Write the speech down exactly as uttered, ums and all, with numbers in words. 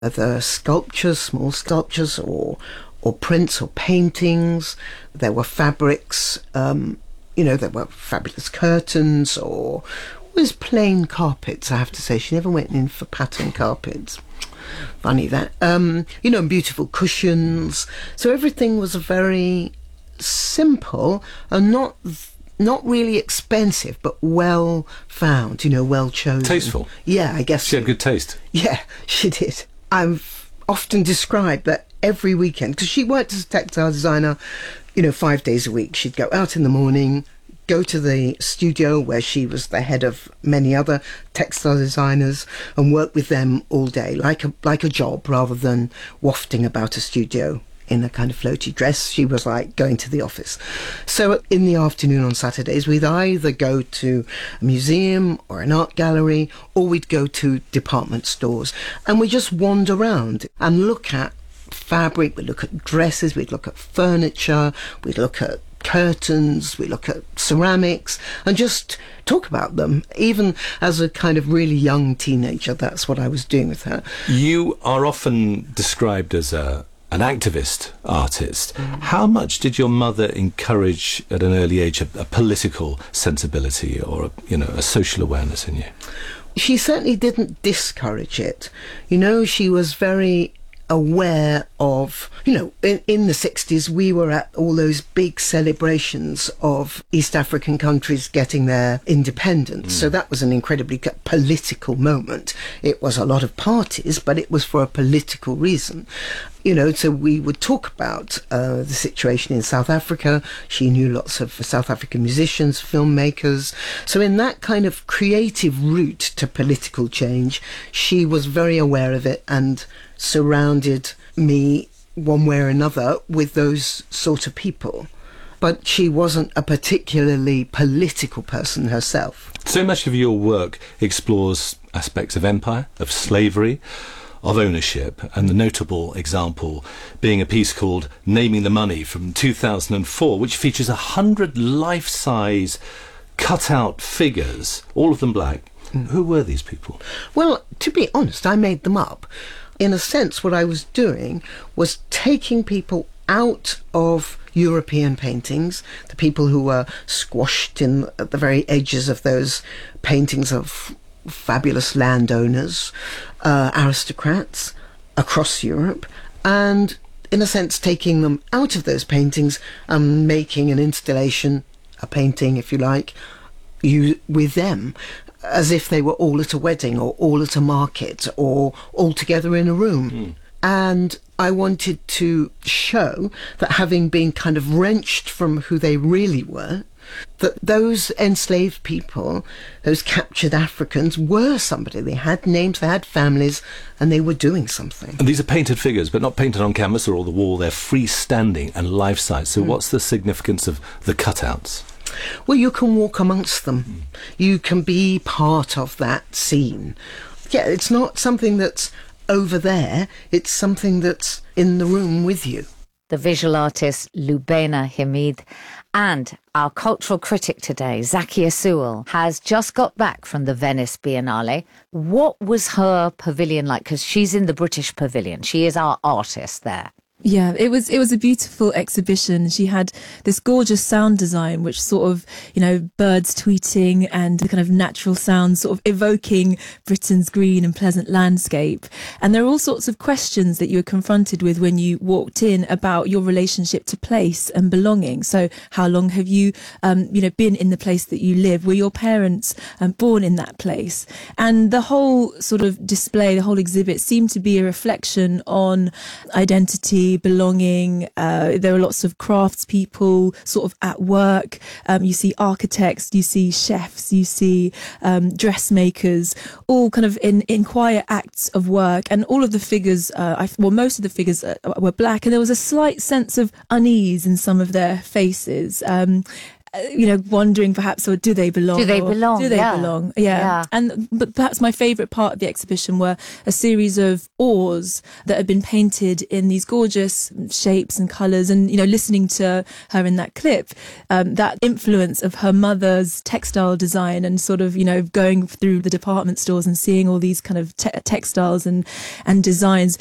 Whether sculptures, small sculptures, or or prints or paintings. There were fabrics, um, you know, there were fabulous curtains or always plain carpets, I have to say. She never went in for pattern carpets. Funny that. Um, you know, and beautiful cushions. So everything was very simple and not not really expensive, but well found, you know, well chosen. Tasteful. Yeah, I guess She so. had good taste. Yeah, she did. I've often described that every weekend, because she worked as a textile designer, you know, five days a week. She'd go out in the morning, go to the studio where she was the head of many other textile designers and work with them all day, like a like a job, rather than wafting about a studio in a kind of floaty dress. She was like going to the office. So in the afternoon on Saturdays, we'd either go to a museum or an art gallery, or we'd go to department stores, and we just wander around and look at fabric, we'd look at dresses, we'd look at furniture, we'd look at curtains, we look at ceramics, and just talk about them. Even as a kind of really young teenager, that's what I was doing with her. You are often described as a an activist artist. Mm. How much did your mother encourage at an early age a, a political sensibility or a, you know, a social awareness in you? She certainly didn't discourage it. You know, she was very aware of, you know, in, in the sixties we were at all those big celebrations of East African countries getting their independence. Mm. So that was an incredibly political moment. It was a lot of parties, but it was for a political reason. You know, so we would talk about uh, the situation in South Africa. She knew lots of South African musicians, filmmakers. So in that kind of creative route to political change, she was very aware of it and surrounded me one way or another with those sort of people. But she wasn't a particularly political person herself. So much of your work explores aspects of empire, of slavery, of ownership, and the notable example being a piece called Naming the Money from two thousand four, which features a hundred life-size cut-out figures, all of them black. Mm. Who were these people? Well, to be honest, I made them up. In a sense, what I was doing was taking people out of European paintings, the people who were squashed in at the very edges of those paintings of fabulous landowners, uh, aristocrats across Europe, and in a sense taking them out of those paintings and making an installation, a painting if you like, you, with them, as if they were all at a wedding or all at a market or all together in a room. Mm. And I wanted to show that, having been kind of wrenched from who they really were, that those enslaved people, those captured Africans, were somebody. They had names, they had families, and they were doing something. And these are painted figures, but not painted on canvas or on the wall. They're freestanding and life-size. So mm. what's the significance of the cutouts? Well, you can walk amongst them. Mm. You can be part of that scene. Yeah, it's not something that's over there. It's something that's in the room with you. The visual artist Lubaina Himid and our cultural critic today, Zakia Sewell, has just got back from the Venice Biennale. What was her pavilion like? Because she's in the British Pavilion. She is our artist there. Yeah, it was it was a beautiful exhibition. She had this gorgeous sound design, which sort of, you know, birds tweeting and the kind of natural sounds sort of evoking Britain's green and pleasant landscape. And there are all sorts of questions that you were confronted with when you walked in about your relationship to place and belonging. So how long have you, um, you know, been in the place that you live? Were your parents um, born in that place? And the whole sort of display, the whole exhibit seemed to be a reflection on identity, belonging. Uh, there are lots of craftspeople sort of at work. Um, you see architects, you see chefs, you see um, dressmakers, all kind of in, in quiet acts of work. And all of the figures, uh, I, well, most of the figures uh, were black, and there was a slight sense of unease in some of their faces. Um, you know, wondering perhaps, or do they belong? Do they Or belong? Do they Yeah. belong? Yeah. Yeah. And but perhaps my favourite part of the exhibition were a series of oars that had been painted in these gorgeous shapes and colours. And, you know, listening to her in that clip, um, that influence of her mother's textile design, and sort of, you know, going through the department stores and seeing all these kind of te- textiles and, and designs